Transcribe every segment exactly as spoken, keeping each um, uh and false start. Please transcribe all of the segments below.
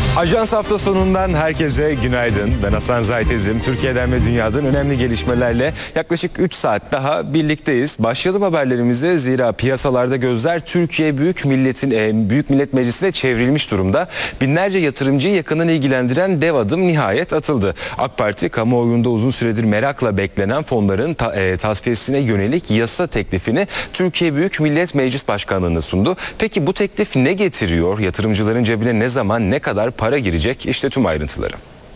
Ajans hafta sonundan herkese günaydın. Ben Hasan Zaytezim. Türkiye'den ve dünyadan önemli gelişmelerle yaklaşık üç saat daha birlikteyiz. Başlayalım haberlerimize. Zira piyasalarda gözler Türkiye Büyük Millet'in e, Büyük Millet Meclisi'ne çevrilmiş durumda. Binlerce yatırımcıyı yakından ilgilendiren dev adım nihayet atıldı. AK Parti kamuoyunda uzun süredir merakla beklenen fonların ta, e, tasfiyesine yönelik yasa teklifini Türkiye Büyük Millet Meclis Başkanlığı'na sundu. Peki bu teklif ne getiriyor? Yatırımcıların cebine ne zaman, ne kadar para girecek? İşte tüm ayrıntıları.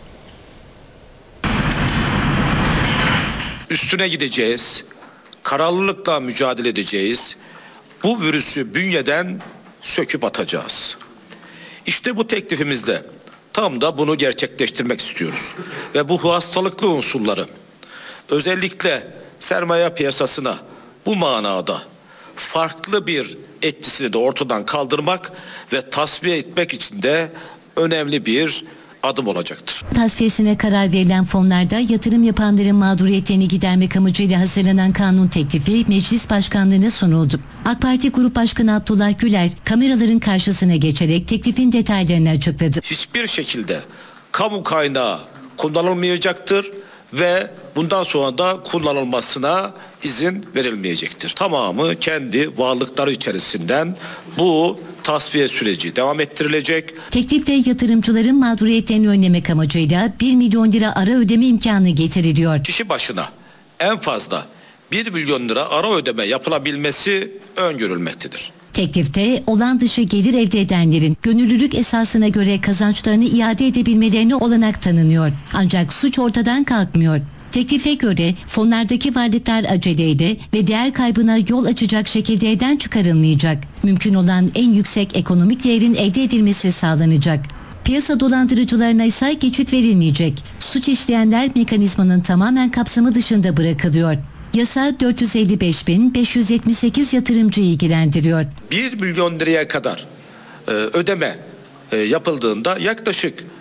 Üstüne gideceğiz. Kararlılıkla mücadele edeceğiz. Bu virüsü bünyeden söküp atacağız. İşte bu teklifimizle tam da bunu gerçekleştirmek istiyoruz. Ve bu hastalıklı unsurları özellikle sermaye piyasasına bu manada farklı bir etkisini de ortadan kaldırmak ve tasfiye etmek için de önemli bir adım olacaktır. Tasfiyesine karar verilen fonlarda yatırım yapanların mağduriyetlerini gidermek amacıyla hazırlanan kanun teklifi Meclis Başkanlığı'na sunuldu. AK Parti Grup Başkanı Abdullah Güler kameraların karşısına geçerek teklifin detaylarını açıkladı. Hiçbir şekilde kamu kaynağı kullanılmayacaktır ve bundan sonra da kullanılmasına izin verilmeyecektir. Tamamı kendi varlıkları içerisinden bu tasfiye süreci devam ettirilecek. Teklifte yatırımcıların mağduriyetlerini önlemek amacıyla bir milyon lira ara ödeme imkanı getiriliyor. Kişi başına en fazla bir milyon lira ara ödeme yapılabilmesi öngörülmektedir. Teklifte olağan dışı gelir elde edenlerin gönüllülük esasına göre kazançlarını iade edebilmelerine olanak tanınıyor. Ancak suç ortadan kalkmıyor. Teklife göre fonlardaki varlıklar aceleyle ve değer kaybına yol açacak şekilde elden çıkarılmayacak. Mümkün olan en yüksek ekonomik değerin elde edilmesi sağlanacak. Piyasa dolandırıcılarına ise geçit verilmeyecek. Suç işleyenler mekanizmanın tamamen kapsamı dışında bırakılıyor. Yasa dört yüz elli beş bin beş yüz yetmiş sekiz yatırımcıyı ilgilendiriyor. bir milyon liraya kadar e, ödeme e, yapıldığında yaklaşık